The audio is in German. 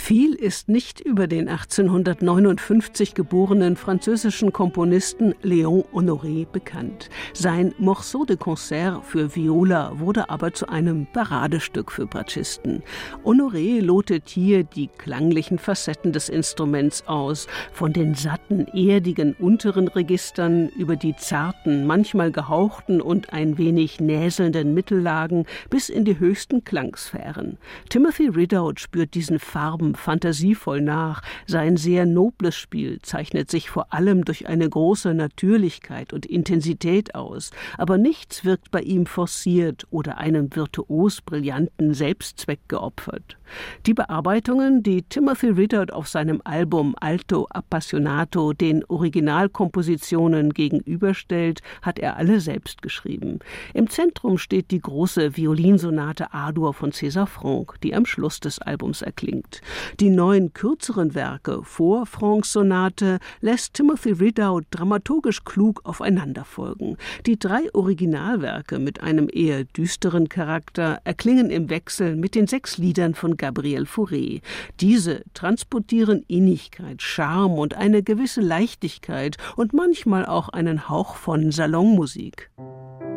Viel ist nicht über den 1859 geborenen französischen Komponisten Léon Honoré bekannt. Sein Morceau de Concert für Viola wurde aber zu einem Paradestück für Bratschisten. Honoré lotet hier die klanglichen Facetten des Instruments aus, von den satten, erdigen unteren Registern über die zarten, manchmal gehauchten und ein wenig näselnden Mittellagen bis in die höchsten Klangsphären. Timothy Ridout spürt diesen Farben fantasievoll nach. Sein sehr nobles Spiel zeichnet sich vor allem durch eine große Natürlichkeit und Intensität aus. Aber nichts wirkt bei ihm forciert oder einem virtuos brillanten Selbstzweck geopfert. Die Bearbeitungen, die Timothy Ridout auf seinem Album Alto Appassionato den Originalkompositionen gegenüberstellt, hat er alle selbst geschrieben. Im Zentrum steht die große Violinsonate A-Dur von César Franck, die am Schluss des Albums erklingt. Die 9 kürzeren Werke vor Francs Sonate lässt Timothy Ridout dramaturgisch klug aufeinander folgen. Die 3 Originalwerke mit einem eher düsteren Charakter erklingen im Wechsel mit den 6 Liedern von Gabriel Fauré. Diese transportieren Innigkeit, Charme und eine gewisse Leichtigkeit und manchmal auch einen Hauch von Salonmusik.